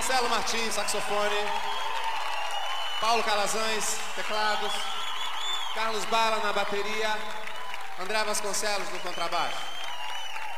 Marcelo Martins, saxofone. Paulo Calazans, teclados. Carlos Bala na bateria. André Vasconcelos no contrabaixo.